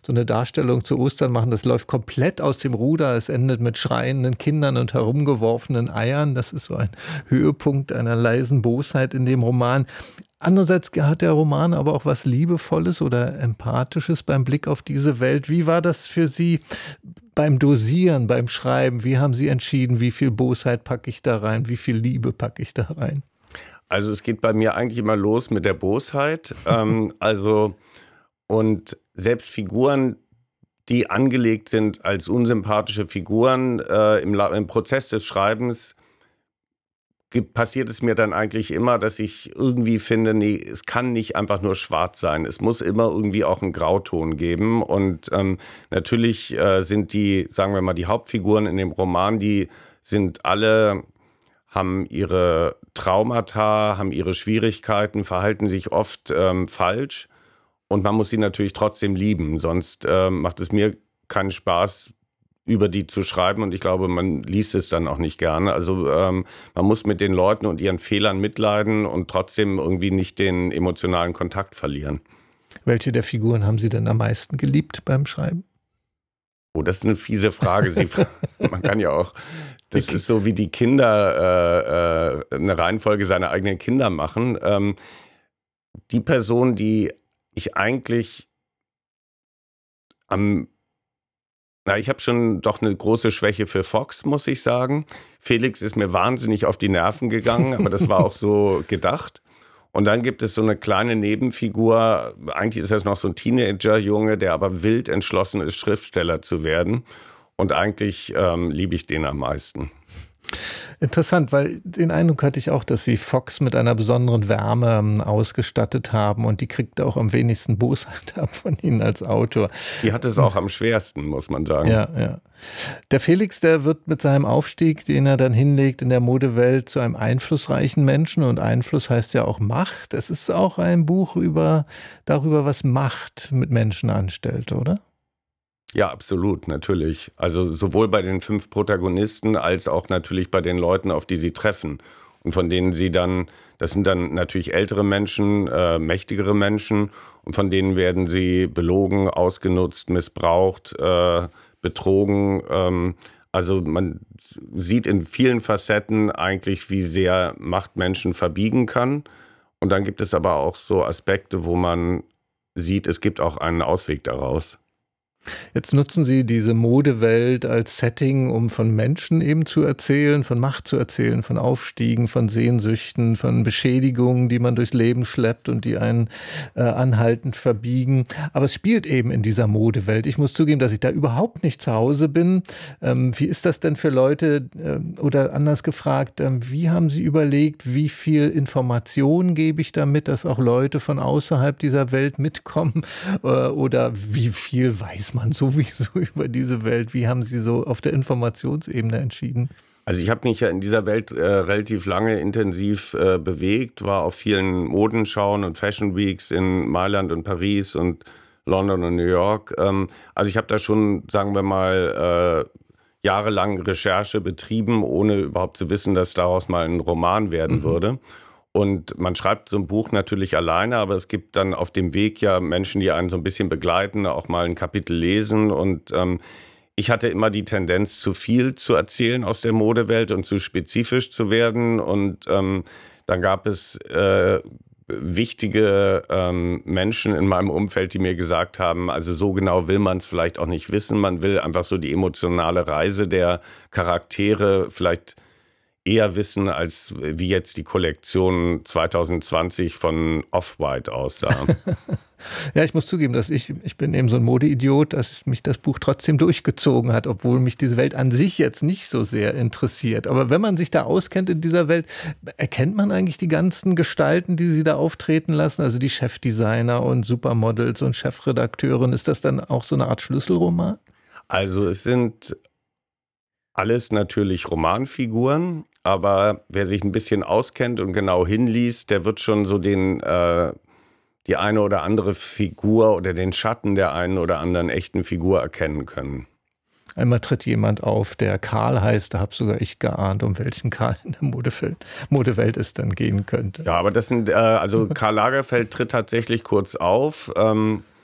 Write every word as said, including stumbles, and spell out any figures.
so eine Darstellung zu Ostern machen. Das läuft komplett aus dem Ruder. Es endet mit schreienden Kindern und herumgeworfenen Eiern. Das ist so ein Höhepunkt einer leisen Bosheit in dem Roman. Andererseits hat der Roman aber auch was Liebevolles oder Empathisches beim Blick auf diese Welt. Wie war das für Sie beim Dosieren, beim Schreiben? Wie haben Sie entschieden, wie viel Bosheit packe ich da rein, wie viel Liebe packe ich da rein? Also es geht bei mir eigentlich immer los mit der Bosheit. ähm, also und selbst Figuren, die angelegt sind als unsympathische Figuren, äh, im, im Prozess des Schreibens passiert es mir dann eigentlich immer, dass ich irgendwie finde, nee, es kann nicht einfach nur schwarz sein. Es muss immer irgendwie auch einen Grauton geben. Und ähm, natürlich äh, sind die, sagen wir mal, die Hauptfiguren in dem Roman, die sind alle, haben ihre Traumata, haben ihre Schwierigkeiten, verhalten sich oft ähm, falsch. Und man muss sie natürlich trotzdem lieben. Sonst äh, macht es mir keinen Spaß, über die zu schreiben, und ich glaube, man liest es dann auch nicht gerne. Also ähm, man muss mit den Leuten und ihren Fehlern mitleiden und trotzdem irgendwie nicht den emotionalen Kontakt verlieren. Welche der Figuren haben Sie denn am meisten geliebt beim Schreiben? Oh, das ist eine fiese Frage. Sie, man kann ja auch, das ist so wie die Kinder äh, äh, eine Reihenfolge seiner eigenen Kinder machen. Ähm, die Person, die ich eigentlich am Na, ich habe schon doch eine große Schwäche für Fox, muss ich sagen. Felix ist mir wahnsinnig auf die Nerven gegangen, aber das war auch so gedacht. Und dann gibt es so eine kleine Nebenfigur. Eigentlich ist das noch so ein Teenager-Junge, der aber wild entschlossen ist, Schriftsteller zu werden. Und eigentlich ähm, liebe ich den am meisten. Interessant, weil den Eindruck hatte ich auch, dass Sie Fox mit einer besonderen Wärme ausgestattet haben, und die kriegt auch am wenigsten Bosheit ab von Ihnen als Autor. Die hat es auch am schwersten, muss man sagen. Ja, ja. Der Felix, der wird mit seinem Aufstieg, den er dann hinlegt in der Modewelt, zu einem einflussreichen Menschen, und Einfluss heißt ja auch Macht. Es ist auch ein Buch über, darüber, was Macht mit Menschen anstellt, oder? Ja, absolut, natürlich. Also sowohl bei den fünf Protagonisten als auch natürlich bei den Leuten, auf die sie treffen. Und von denen sie dann, das sind dann natürlich ältere Menschen, äh, mächtigere Menschen, und von denen werden sie belogen, ausgenutzt, missbraucht, äh, betrogen. Ähm, also man sieht in vielen Facetten eigentlich, wie sehr Macht Menschen verbiegen kann. Und dann gibt es aber auch so Aspekte, wo man sieht, es gibt auch einen Ausweg daraus. Jetzt nutzen Sie diese Modewelt als Setting, um von Menschen eben zu erzählen, von Macht zu erzählen, von Aufstiegen, von Sehnsüchten, von Beschädigungen, die man durchs Leben schleppt und die einen äh, anhaltend verbiegen. Aber es spielt eben in dieser Modewelt. Ich muss zugeben, dass ich da überhaupt nicht zu Hause bin. Ähm, wie ist das denn für Leute, äh, oder anders gefragt, äh, wie haben Sie überlegt, wie viel Information gebe ich damit, dass auch Leute von außerhalb dieser Welt mitkommen? Äh, oder wie viel weiß man sowieso über diese Welt? Wie haben Sie so auf der Informationsebene entschieden? Also ich habe mich ja in dieser Welt äh, relativ lange intensiv äh, bewegt, war auf vielen Modenschauen und Fashion Weeks in Mailand und Paris und London und New York. Ähm, also ich habe da schon, sagen wir mal, äh, jahrelang Recherche betrieben, ohne überhaupt zu wissen, dass daraus mal ein Roman werden mhm. würde. Und man schreibt so ein Buch natürlich alleine, aber es gibt dann auf dem Weg ja Menschen, die einen so ein bisschen begleiten, auch mal ein Kapitel lesen. Und ähm, ich hatte immer die Tendenz, zu viel zu erzählen aus der Modewelt und zu spezifisch zu werden. Und ähm, dann gab es äh, wichtige ähm, Menschen in meinem Umfeld, die mir gesagt haben, also so genau will man es vielleicht auch nicht wissen. Man will einfach so die emotionale Reise der Charaktere vielleicht eher wissen, als wie jetzt die Kollektion zwanzig zwanzig von Off-White aussah. Ja, ich muss zugeben, dass ich, ich bin eben so ein Modeidiot, dass mich das Buch trotzdem durchgezogen hat, obwohl mich diese Welt an sich jetzt nicht so sehr interessiert. Aber wenn man sich da auskennt in dieser Welt, erkennt man eigentlich die ganzen Gestalten, die Sie da auftreten lassen? Also die Chefdesigner und Supermodels und Chefredakteurin. Ist das dann auch so eine Art Schlüsselroman? Also es sind alles natürlich Romanfiguren, aber wer sich ein bisschen auskennt und genau hinliest, der wird schon so den, äh, die eine oder andere Figur oder den Schatten der einen oder anderen echten Figur erkennen können. Einmal tritt jemand auf, der Karl heißt, da habe sogar ich geahnt, um welchen Karl in der Modewelt, Modewelt es dann gehen könnte. Ja, aber das sind, äh, also Karl Lagerfeld tritt tatsächlich kurz auf. Ähm,